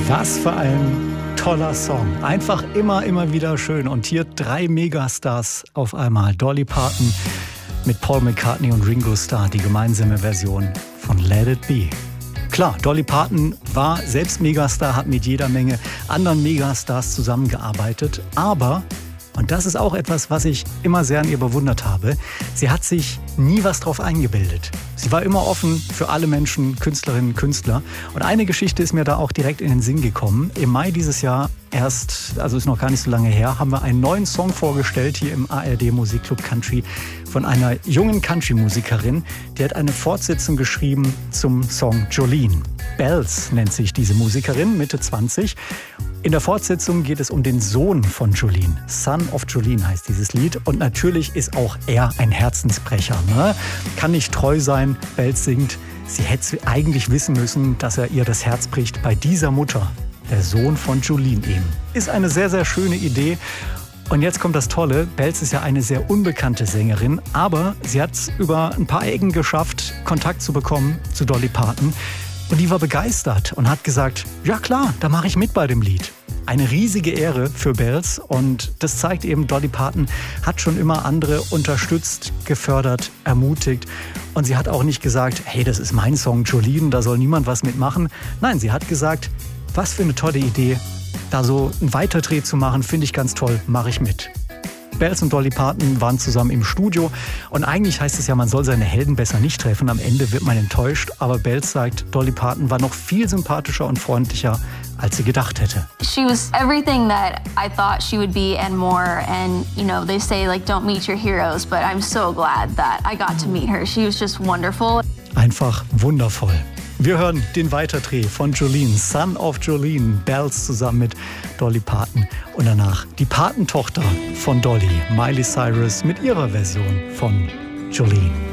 Was für ein toller Song. Einfach immer wieder schön. Und hier 3 Megastars auf einmal. Dolly Parton mit Paul McCartney und Ringo Starr, die gemeinsame Version von Let It Be. Klar, Dolly Parton war selbst Megastar, hat mit jeder Menge anderen Megastars zusammengearbeitet, aber, und das ist auch etwas, was ich immer sehr an ihr bewundert habe, sie hat sich nie was drauf eingebildet. Sie war immer offen für alle Menschen, Künstlerinnen, Künstler. Und eine Geschichte ist mir da auch direkt in den Sinn gekommen. Im Mai dieses Jahr erst, also ist noch gar nicht so lange her, haben wir einen neuen Song vorgestellt hier im ARD Musikclub Country von einer jungen Country-Musikerin. Die hat eine Fortsetzung geschrieben zum Song Jolene. Bells nennt sich diese Musikerin, Mitte 20. In der Fortsetzung geht es um den Sohn von Jolene. Son of Jolene heißt dieses Lied. Und natürlich ist auch er ein Herzensbrecher. Ne? Kann nicht treu sein. Bells singt, sie hätte eigentlich wissen müssen, dass er ihr das Herz bricht bei dieser Mutter. Der Sohn von Jolene eben. Ist eine sehr, sehr schöne Idee. Und jetzt kommt das Tolle. Bells ist ja eine sehr unbekannte Sängerin, aber sie hat es über ein paar Ecken geschafft, Kontakt zu bekommen zu Dolly Parton. Und die war begeistert und hat gesagt, ja klar, da mache ich mit bei dem Lied. Eine riesige Ehre für Bells und das zeigt eben, Dolly Parton hat schon immer andere unterstützt, gefördert, ermutigt. Und sie hat auch nicht gesagt, hey, das ist mein Song Jolene, da soll niemand was mitmachen. Nein, sie hat gesagt, was für eine tolle Idee, da so einen Weiterdreh zu machen, finde ich ganz toll, mache ich mit. Bells und Dolly Parton waren zusammen im Studio und eigentlich heißt es ja, man soll seine Helden besser nicht treffen, am Ende wird man enttäuscht, aber Bells sagt, Dolly Parton war noch viel sympathischer und freundlicher, als sie gedacht hätte. She was everything that I thought she would be and more, and you know, they say like don't meet your heroes, but I'm so glad that I got to meet her. She was just wonderful. Einfach wundervoll. Wir hören den Weiterdreh von Jolene, Son of Jolene, Bells zusammen mit Dolly Parton und danach die Patentochter von Dolly, Miley Cyrus mit ihrer Version von Jolene.